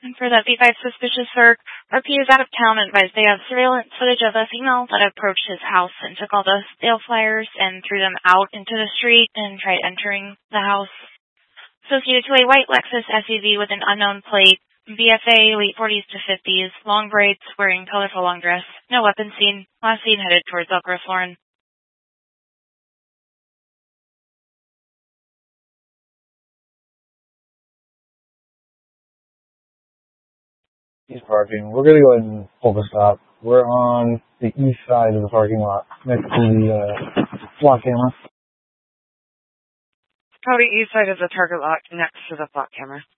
And for that V5 suspicious work, RP is out of town and advised they have surveillance footage of a female that approached his house and took all the sale flyers and threw them out into the street and tried entering the house. Associated to a white Lexus SUV with an unknown plate, BFA, late 40s to 50s, long braids, wearing colorful long dress, no weapon seen, last seen headed towards Elk Grove, Lauren. He's parking. We're going to go ahead and pull the stop. We're on the east side of the parking lot, next to the block camera. Probably east side of the target lot, next to the block camera.